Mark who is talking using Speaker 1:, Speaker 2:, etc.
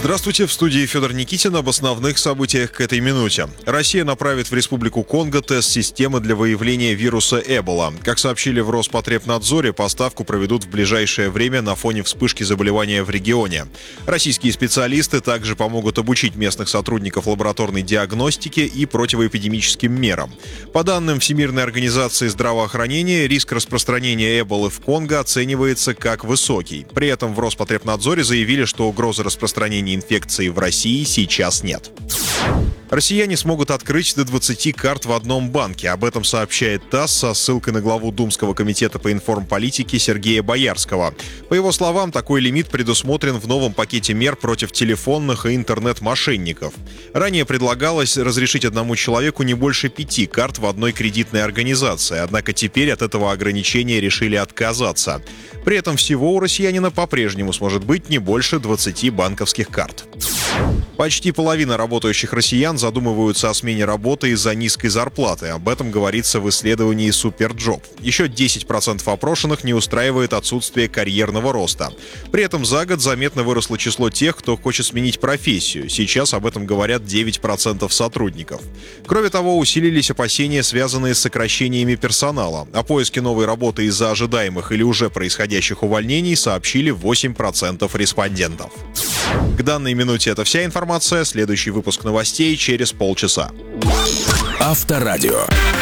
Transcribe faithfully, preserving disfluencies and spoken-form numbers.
Speaker 1: Здравствуйте, в студии Федор Никитин об основных событиях к этой минуте. Россия направит в Республику Конго тест системы для выявления вируса Эбола. Как сообщили в Роспотребнадзоре, поставку проведут в ближайшее время на фоне вспышки заболевания в регионе. Российские специалисты также помогут обучить местных сотрудников лабораторной диагностики и противоэпидемическим мерам. По данным Всемирной организации здравоохранения, риск распространения Эболы в Конго оценивается как высокий. При этом в Роспотребнадзоре заявили, что угрозы распространения инфекции в России сейчас нет. Россияне смогут открыть до двадцати карт в одном банке. Об этом сообщает ТАСС со ссылкой на главу Думского комитета по информполитике Сергея Боярского. По его словам, такой лимит предусмотрен в новом пакете мер против телефонных и интернет-мошенников. Ранее предлагалось разрешить одному человеку не больше пяти карт в одной кредитной организации, однако теперь от этого ограничения решили отказаться. При этом всего у россиянина по-прежнему сможет быть не больше двадцати банковских карт. Почти половина работающих россиян задумываются о смене работы из-за низкой зарплаты. Об этом говорится в исследовании Суперджоп. Еще десять процентов опрошенных не устраивает отсутствие карьерного роста. При этом за год заметно выросло число тех, кто хочет сменить профессию. Сейчас об этом говорят девять процентов сотрудников. Кроме того, усилились опасения, связанные с сокращениями персонала. О поиске новой работы из-за ожидаемых или уже происходящих увольнений сообщили восемь процентов респондентов. К данной минуте это вся информация. Следующий выпуск новостей через полчаса.
Speaker 2: Авторадио.